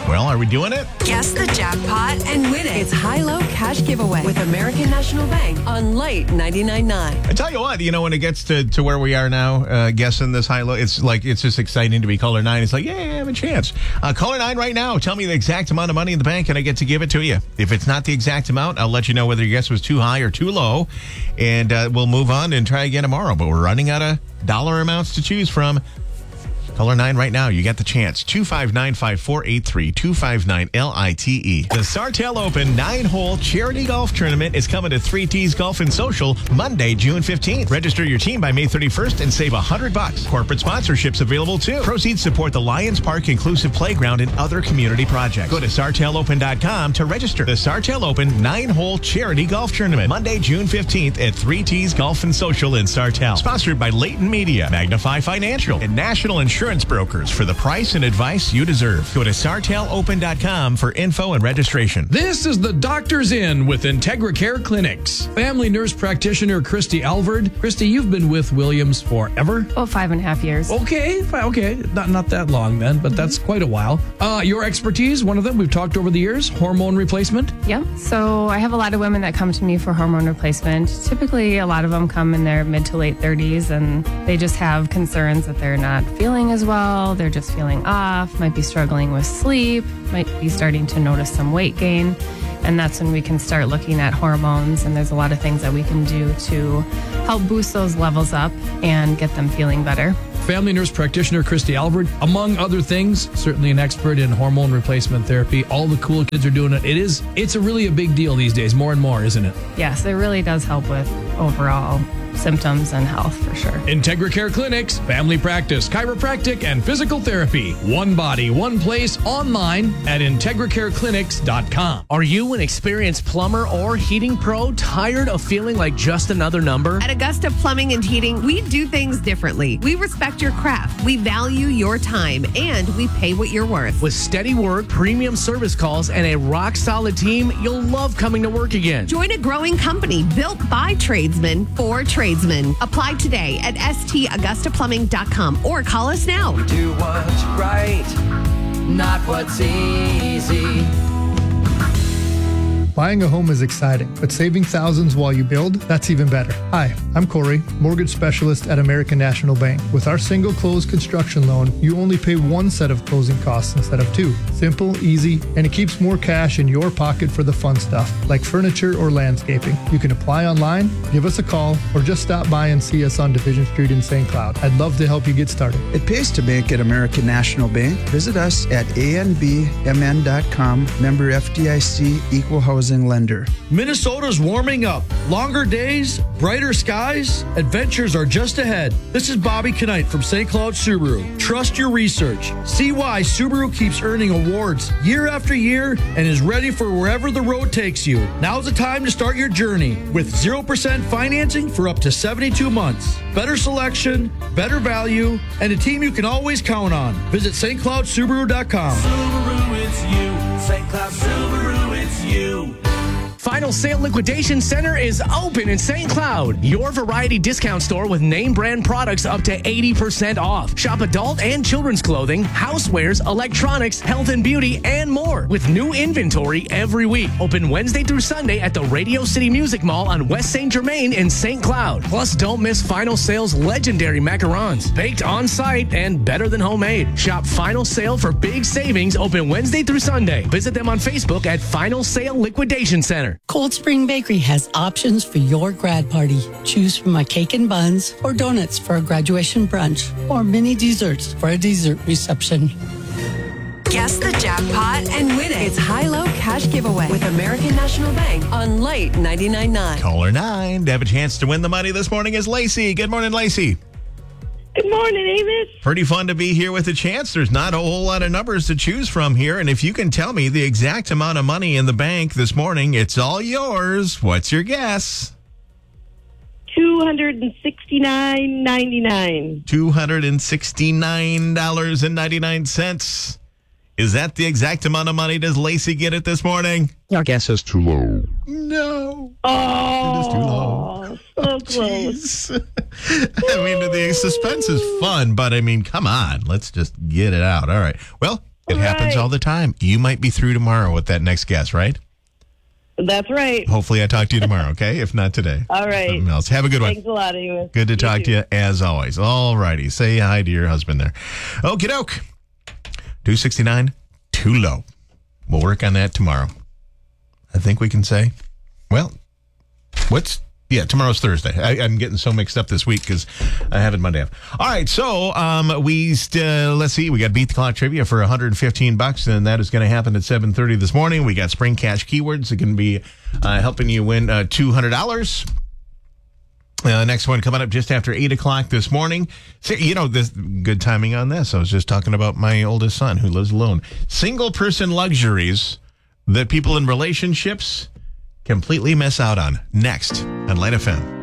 Well, are we doing it? Guess the jackpot and win it. It's high-low cash giveaway with American National Bank on Light 99.9. I tell you what, when it gets to where we are now, guessing this high-low, it's just exciting to be caller 9. It's like, yeah, I have a chance. Caller 9 right now, tell me the exact amount of money in the bank and I get to give it to you. If it's not the exact amount, I'll let you know whether your guess was too high or too low, and we'll move on and try again tomorrow. But we're running out of dollar amounts to choose from. Caller 9 right now. You got the chance. 259-5483. 259-LITE. The Sartell Open 9-hole charity golf tournament is coming to 3T's Golf and Social Monday, June 15th. Register your team by May 31st and save $100. Corporate sponsorships available too. Proceeds support the Lions Park Inclusive Playground and other community projects. Go to SartellOpen.com to register. The Sartell Open 9-hole charity golf tournament. Monday, June 15th at 3T's Golf and Social in Sartell. Sponsored by Leighton Media, Magnify Financial, and National Insurance Brokers for the price and advice you deserve. Go to SartellOpen.com for info and registration. This is the Doctor's Inn with Integra Care Clinics. Family nurse practitioner Christy Alvord. Christy, you've been with Williams forever? Oh, 5.5 years. Okay. Not that long then, but that's quite a while. Your expertise, one of them we've talked over the years, hormone replacement. Yep. So I have a lot of women that come to me for hormone replacement. Typically, a lot of them come in their mid to late 30s, and they just have concerns that they're not feeling as well. They're just feeling off, might be struggling with sleep, might be starting to notice some weight gain. And that's when we can start looking at hormones. And there's a lot of things that we can do to help boost those levels up and get them feeling better. Family nurse practitioner Christy Alvord, among other things, certainly an expert in hormone replacement therapy. All the cool kids are doing it. It's really a big deal these days, more and more, isn't it? Yes, it really does help with overall symptoms and health for sure. Integra Care Clinics, family practice, chiropractic, and physical therapy. One body, one place, online at IntegraCareClinics.com. Are you an experienced plumber or heating pro tired of feeling like just another number? At Augusta Plumbing and Heating, we do things differently. We respect your craft, we value your time, and we pay what you're worth. With steady work, premium service calls, and a rock-solid team, you'll love coming to work again. Join a growing company built by tradesmen for tradesmen. Apply today at stAugustaPlumbing.com or call us now. Do what's right, not what's easy. Buying a home is exciting, but saving thousands while you build, that's even better. Hi, I'm Corey, mortgage specialist at American National Bank. With our single close construction loan, you only pay one set of closing costs instead of two. Simple, easy, and it keeps more cash in your pocket for the fun stuff, like furniture or landscaping. You can apply online, give us a call, or just stop by and see us on Division Street in St. Cloud. I'd love to help you get started. It pays to bank at American National Bank. Visit us at anbmn.com, member FDIC, equal housing lender. Minnesota's warming up. Longer days, brighter skies, adventures are just ahead. This is Bobby Knight from St. Cloud Subaru. Trust your research. See why Subaru keeps earning awards year after year and is ready for wherever the road takes you. Now's the time to start your journey with 0% financing for up to 72 months. Better selection, better value, and a team you can always count on. Visit stcloudsubaru.com. Subaru, it's you. St. Cloud Subaru, it's you. Final Sale Liquidation Center is open in St. Cloud. Your variety discount store with name brand products up to 80% off. Shop adult and children's clothing, housewares, electronics, health and beauty, and more. With new inventory every week. Open Wednesday through Sunday at the Radio City Music Mall on West St. Germain in St. Cloud. Plus, don't miss Final Sale's legendary macarons. Baked on site and better than homemade. Shop Final Sale for big savings. Open Wednesday through Sunday. Visit them on Facebook at Final Sale Liquidation Center. Cold Spring Bakery has options for your grad party. Choose from a cake and buns, or donuts for a graduation brunch, or mini desserts for a dessert reception. Guess the jackpot and win it. It's high-low cash giveaway with American National Bank on Light 99.9. Caller 9 to have a chance to win the money this morning is Lacey. Good morning, Lacey. Good morning, Amos. Pretty fun to be here with a chance. There's not a whole lot of numbers to choose from here. And if you can tell me the exact amount of money in the bank this morning, it's all yours. What's your guess? $269.99. $269.99. Is that the exact amount of money? Does Lacey get it this morning? Your guess is too low. No. Oh, it is too low. So close. I mean, the suspense is fun, but I mean, come on. Let's just get it out. All right. Well, It happens all the time. You might be through tomorrow with that next guest, right? That's right. Hopefully I talk to you tomorrow, okay? If not today. All right. Something else. Have a good one. Thanks a lot, Amos. Good to talk to you, as always. All righty. Say hi to your husband there. Okie doke. 269, too low. We'll work on that tomorrow. I think we can say, well, tomorrow's Thursday. I'm getting so mixed up this week because I have it Monday off. All right, so let's see. We got Beat the Clock trivia for $115, and that is going to happen at 7:30 this morning. We got Spring Cash keywords that can be helping you win $200. Next one coming up just after 8 o'clock this morning. So, this good timing on this. I was just talking about my oldest son who lives alone. Single person luxuries that people in relationships completely miss out on. Next on Light FM.